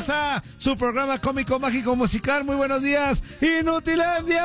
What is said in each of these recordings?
Hermosa, su programa cómico, mágico, musical. Muy buenos días, Inutilandia.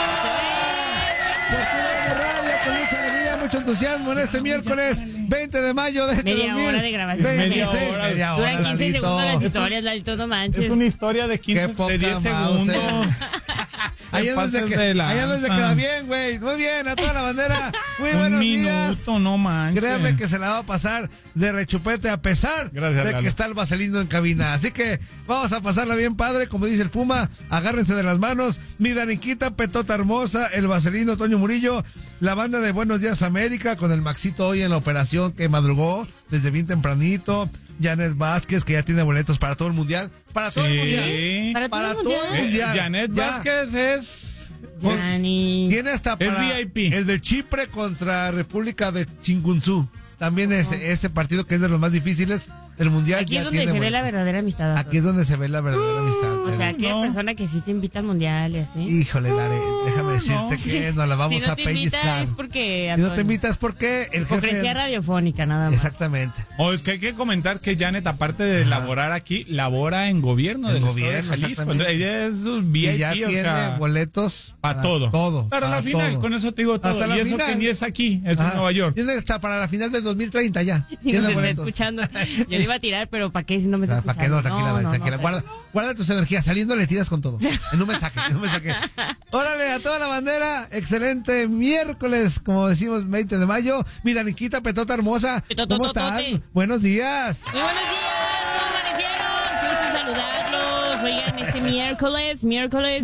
Radio, con mucha alegría, mucho entusiasmo en este miércoles 20 de mayo de este Media hora de grabación. Media hora. Duran 15 segundos las historias, Lalito, no manches. Es una historia de 15, de 10 segundos. Ahí es donde queda bien, güey. Muy bien, a toda la bandera. Muy buenos días. Un minuto, no manches. Créame que se la va a pasar de rechupete a pesar de Lalo. que está el vaselino en cabina. Así que vamos a pasarla bien padre, como dice el Puma. Agárrense de las manos. Mi Daniquita, Petota Hermosa, el vaselino Toño Murillo, la banda de Buenos Días América, con el Maxito hoy en la operación que madrugó desde bien tempranito. Janet Vázquez, que ya tiene boletos para todo el mundial. Para todo el mundial. Para todo el mundial. Janet Vázquez es... Tiene hasta para VIP. El de Chipre contra República de Chingunzú. También ese partido que es de los más difíciles del mundial. Aquí es donde se ve la verdadera amistad. Aquí es donde se ve la verdadera amistad. O sea, aquella persona que sí te invita al mundial y así. Híjole, Lare, déjame decirte que nos la vamos a pellizcar. Es porque si no te invitas es porque el hipocresía radiofónica, nada más. Exactamente. Es que hay que comentar que Janet, aparte de laborar aquí, labora en gobierno del estado de Jalisco. Ella es un VIP, y ya tiene boletos para todo. Para la final, todo. Con eso te digo todo. Y eso final. Que ni es aquí, es en Nueva York. Tiene hasta para la final del 2030 ya. Y nos está escuchando. Yo le iba a tirar, pero ¿para qué si no me está escuchando? ¿Para qué no? Tranquila. Guarda tus energías. Saliendo le tiras con todo. En un mensaje. Órale, a toda la bandera. Excelente miércoles, como decimos, 20 de mayo. Mira, Niquita, Petota Hermosa. ¿Cómo están? Buenos días. Muy buenos días. ¿Cómo amanecieron? Qué gusto saludarlos. Oigan, este miércoles.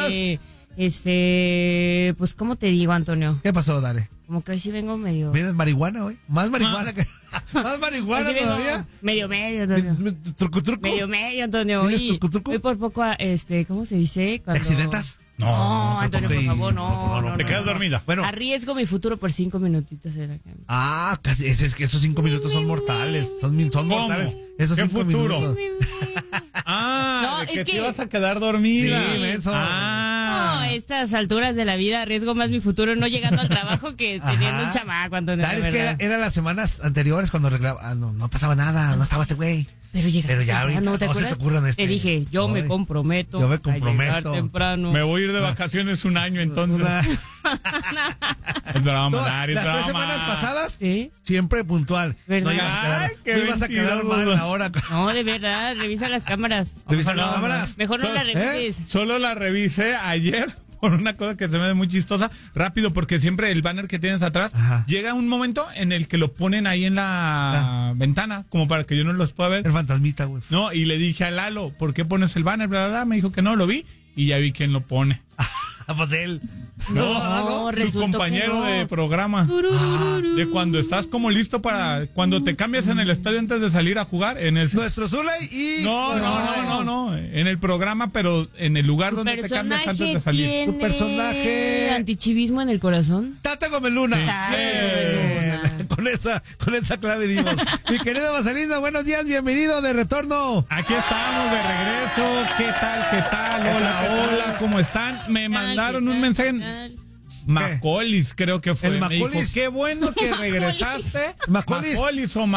Donde, pues, ¿cómo te digo, Antonio? ¿Qué pasó, Dale? Como que hoy sí vengo medio... ¿Vienes marihuana hoy? ¿Más marihuana que...? ¿Más marihuana todavía? Medio, Antonio. ¿Truco? Medio, Antonio. Hoy por poco, ¿cómo se dice? ¿Te accidentas? No, Antonio, por favor, no. Te quedas dormida. Bueno. Arriesgo mi futuro por 5 minutitos en la cama. Casi, es que esos 5 minutos son mortales. Son mortales. Esos 5 minutos. No, es que te ibas a quedar dormida. Sí, menso. No, a estas alturas de la vida arriesgo más mi futuro no llegando al trabajo que teniendo un chamaco, Antonio. Es que era las semanas anteriores cuando arreglaba. No pasaba nada, no estaba este güey. Pero ya ahorita no se te ocurran Te dije, yo me comprometo a llegar temprano. Me voy a ir de vacaciones un año, entonces. Es drama, las 3 semanas pasadas, ¿sí? Siempre puntual. ¿Verdad? No ibas a quedar mal ahora. No, de verdad, revisa las cámaras. ¿Revisa las cámaras? Mejor no la revises. Solo la revisé ayer. Por una cosa que se me ve muy chistosa, rápido, porque siempre el banner que tienes atrás, llega un momento en el que lo ponen ahí en la ventana, como para que yo no los pueda ver. El fantasmita, güey. No, y le dije a Lalo, ¿por qué pones el banner? Bla, bla, bla. Me dijo que no, lo vi, y ya vi quién lo pone. Pues él. No, su compañero de programa. De cuando estás como listo para... Cuando te cambias en el estadio antes de salir a jugar. Nuestro Zulay y... No. En el programa, pero en el lugar donde te cambias antes de salir. Tu personaje... ¿Antichivismo en el corazón? Tata Gomeluna. Con esa clave dimos. Mi querido Vaselino, buenos días, bienvenido de retorno. Aquí estamos de regreso. ¿Qué tal? Hola, ¿cómo están? Me mandaron un mensaje en Macolis, creo que fue. Me dijo, qué bueno que regresaste. Macolis o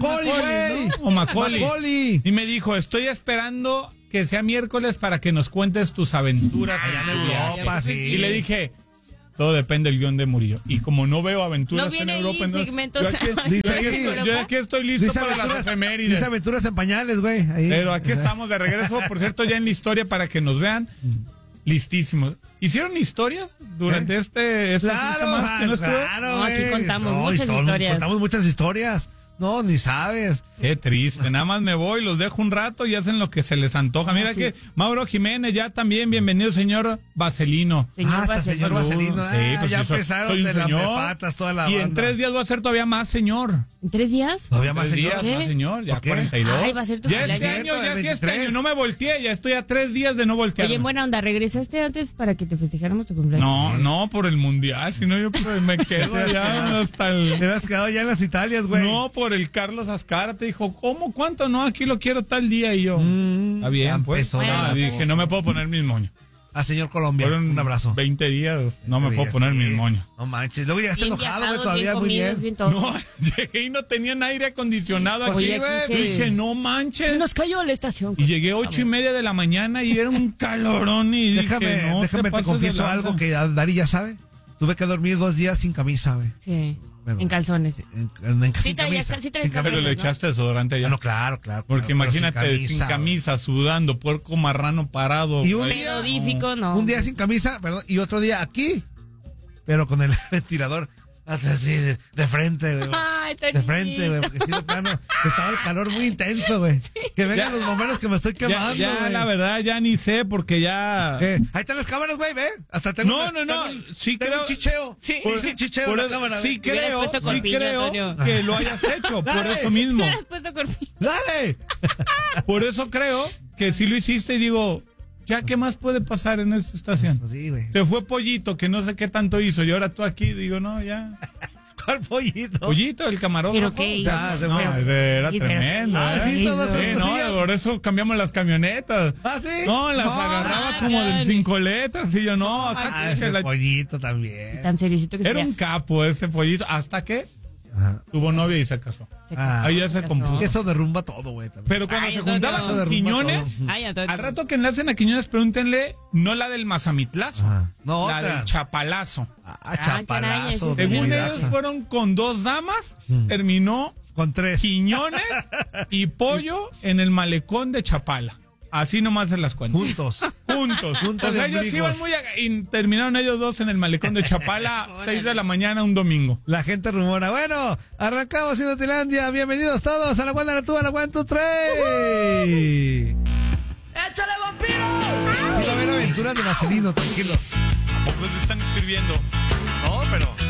Macaulay. Y me dijo, estoy esperando que sea miércoles para que nos cuentes tus aventuras allá en Europa. Sí. Y le dije, todo depende del guión de Murillo. Y como no veo aventuras en Europa, yo aquí estoy listo para las efemérides. Dice aventuras en pañales, güey. Pero aquí estamos de regreso, por cierto, ya en la historia para que nos vean. Listísimos. ¿Hicieron historias durante este claro, aquí contamos muchas historias. Contamos muchas historias. No, ni sabes. Qué triste. Nada más me voy, los dejo un rato y hacen lo que se les antoja. Mira que Mauro Jiménez ya también. Bienvenido, señor Vaselino. Señor Vaselino. Sí, pues ya empezaron de las patas toda la y banda. En 3 días voy a ser todavía más señor. ¿En 3 días? Todavía más señor. Más señor, ya 42. Ay, va a ser tu ya este año, no me volteé, ya estoy a 3 días de no voltear. Oye, en buena onda, ¿regresaste antes para que te festejáramos tu cumpleaños? No, por el mundial, si no yo me quedo allá hasta el... Te has quedado ya en las Italias, güey. No, por el Carlos Azcara, te dijo, ¿cómo? ¿Cuánto? No, aquí lo quiero tal día, y yo, está bien, pues. Dije, no me puedo poner mis moños. a señor Colombia. Fueron un abrazo. 20 días, no me puedo poner mis moños. No manches, luego llegaste Bien enojado, güey, viajados, todavía muy bien. No, llegué y no tenían aire acondicionado aquí. Oye, aquí Dije, no manches. Nos cayó la estación. Y llegué 8:30 de la mañana y era un calorón y déjame, dije, no déjame te confieso algo que Dari ya sabe. Tuve que dormir 2 días sin camisa, güey. Sí. Bueno, en calzones. Sin camisa. Pero le echaste desodorante ya. No, claro. Porque imagínate, sin camisa, sudando, puerco marrano parado. Y un día, no. Un día sin camisa, perdón, y otro día aquí, pero con el ventilador así de frente, güey. Ay, de frente, güey, porque sí, de plano, estaba el calor muy intenso, güey. Sí. Que vengan los momentos que me estoy quemando, ya la verdad, ya ni sé, porque ya... ahí están las cámaras, güey, ve. Hasta tengo sí tengo creo... un chicheo. Sí. Un chicheo en la cámara. Sí creo que lo hayas hecho, por eso mismo. ¡Dale! Por eso creo que sí lo hiciste y digo... ¿Ya qué más puede pasar en esta estación? Sí, güey. Se fue Pollito, que no sé qué tanto hizo, y ahora tú aquí, digo, no, ya. ¿Cuál Pollito? Pollito, el camarógrafo. Era tremendo. Sí, por eso cambiamos las camionetas. ¿Ah, sí? No, las agarraba como de 5 letras, y yo, ese Pollito también. Tan sericito que era un capo ese Pollito, hasta que tuvo novia y se casó. Ahí ya se compuso. Eso derrumba todo, güey. Pero cuando se juntaba con Quiñones, al rato que enlacen a Quiñones, pregúntenle, no la del Mazamitlazo, la del Chapalazo. Chapalazo. Según ellos fueron con 2 damas, terminó con 3. Quiñones y Pollo en el malecón de Chapala. Así nomás se las cuento. Juntos. O sea, ellos iban y terminaron ellos 2 en el malecón de Chapala, 6 de la mañana un domingo. La gente rumora. Bueno, arrancamos Inutilandia. Bienvenidos todos a la Guanda de tú, a la Guanda 2, 3. ¡Échale, vampiro! Sí, va a haber aventuras de Vaselino, tranquilos. ¿A poco te están escribiendo? No, pero...